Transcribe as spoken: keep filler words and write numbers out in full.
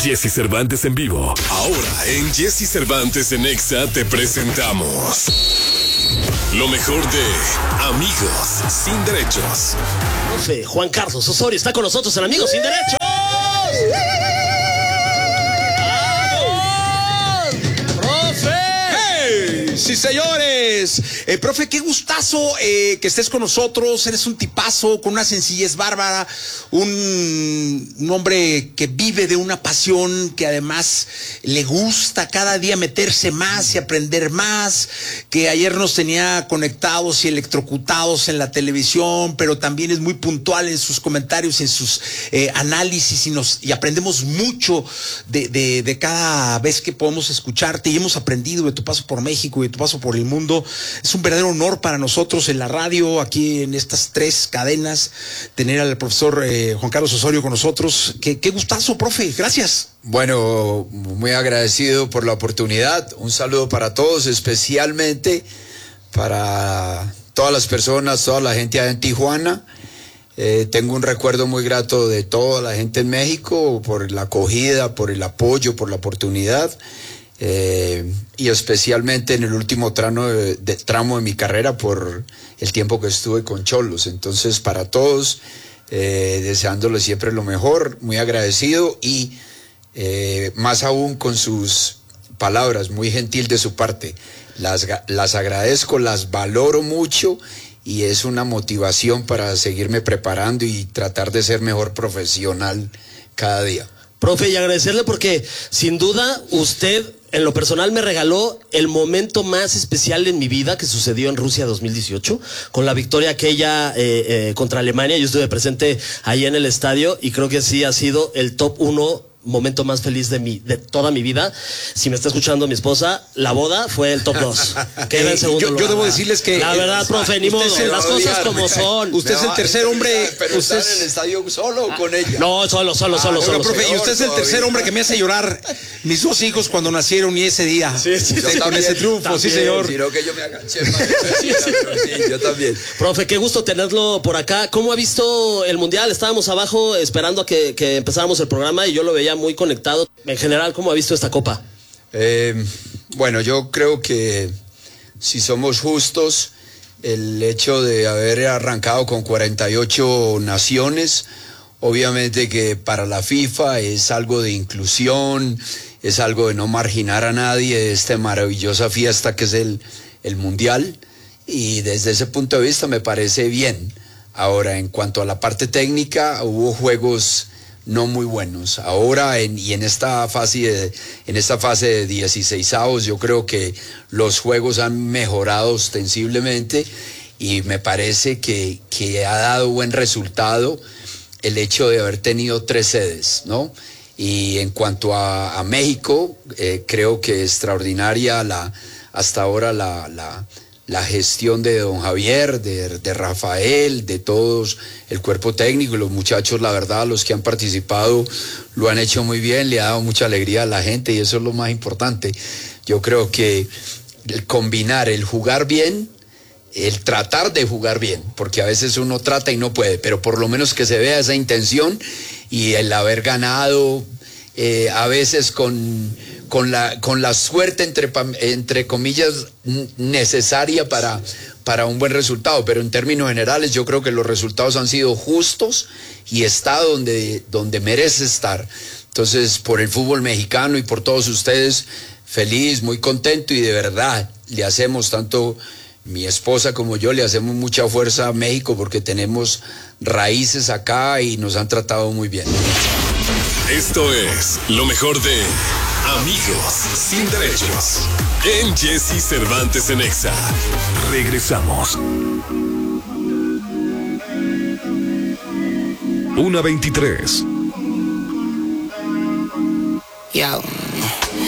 Jesse Cervantes en vivo. Ahora en Jesse Cervantes en Exa te presentamos lo mejor de Amigos Sin Derechos. Profe Juan Carlos Osorio está con nosotros en Amigos Sin Derechos. Sí, señores. Eh, profe, qué gustazo eh, que estés con nosotros. Eres un tipazo con una sencillez bárbara. Un, un hombre que vive de una pasión que además le gusta cada día meterse más y aprender más. Que ayer nos tenía conectados y electrocutados en la televisión, pero también es muy puntual en sus comentarios, en sus eh, análisis y, nos, y aprendemos mucho de, de, de cada vez que podemos escucharte y hemos aprendido de tu paso por México y de tu paso por el mundo. Es un verdadero honor para nosotros en la radio, aquí en estas tres cadenas, tener al profesor eh, Juan Carlos Osorio con nosotros. Qué, qué gustazo, profe, gracias. Bueno, muy agradecido por la oportunidad. Un saludo para todos, especialmente para todas las personas, toda la gente allá en Tijuana. Eh, tengo un recuerdo muy grato de toda la gente en México por la acogida, por el apoyo, por la oportunidad. Eh, y especialmente en el último tramo de, de, tramo de mi carrera por el tiempo que estuve con Xolos. Entonces, para todos, eh, deseándoles siempre lo mejor, muy agradecido y eh, más aún con sus palabras, muy gentil de su parte. Las, las agradezco, las valoro mucho y es una motivación para seguirme preparando y tratar de ser mejor profesional cada día. Profe, y agradecerle porque sin duda usted en lo personal me regaló el momento más especial en mi vida que sucedió en Rusia dos mil dieciocho, con la victoria aquella eh, eh, contra Alemania. Yo estuve presente ahí en el estadio y creo que sí ha sido el top uno momento más feliz de mi de toda mi vida. Si me está escuchando mi esposa, la boda fue el top dos. Queda en segundo yo, lugar. Yo debo decirles que la verdad, profe, ni modo, las cosas como son. Usted es el tercer hombre. Pero usted ¿está en el estadio solo o con ella? No, solo, solo, solo, ah, solo. Bueno, profe, solo. y usted es el tercer hombre que me hace llorar. Mis dos hijos cuando nacieron y ese día. Sí, sí, usted sí, con también, ese triunfo, también, sí, señor. Sino que yo me agaché más. Sí, sí. Sí, yo también. Profe, qué gusto tenerlo por acá. ¿Cómo ha visto el Mundial? Estábamos abajo esperando a que, que empezáramos el programa y yo lo veía muy conectado. En general, ¿cómo ha visto esta Copa? Eh, bueno, yo creo que si somos justos, el hecho de haber arrancado con cuarenta y ocho naciones, obviamente que para la FIFA es algo de inclusión, es algo de no marginar a nadie de esta maravillosa fiesta que es el, el Mundial, y desde ese punto de vista me parece bien. Ahora, en cuanto a la parte técnica, hubo juegos no muy buenos. Ahora en, y en esta fase de, en esta fase de dieciseisavos yo creo que los juegos han mejorado ostensiblemente y me parece que, que ha dado buen resultado el hecho de haber tenido tres sedes, ¿no? Y en cuanto a, a México, eh, creo que extraordinaria la, hasta ahora la, la la gestión de don Javier, de, de Rafael, de todos, el cuerpo técnico, los muchachos, la verdad, los que han participado lo han hecho muy bien, le ha dado mucha alegría a la gente y eso es lo más importante. Yo creo que el combinar, el jugar bien, el tratar de jugar bien, porque a veces uno trata y no puede, pero por lo menos que se vea esa intención y el haber ganado, eh, a veces con... Con la, con la suerte, entre, entre comillas, necesaria para, para un buen resultado. Pero en términos generales yo creo que los resultados han sido justos y está donde, donde merece estar. Entonces, por el fútbol mexicano y por todos ustedes, feliz, muy contento y de verdad le hacemos, tanto mi esposa como yo, le hacemos mucha fuerza a México porque tenemos raíces acá y nos han tratado muy bien. Esto es lo mejor de Amigos Sin Derechos en Jesse Cervantes en Exa. Regresamos. una veintitrés. Yo.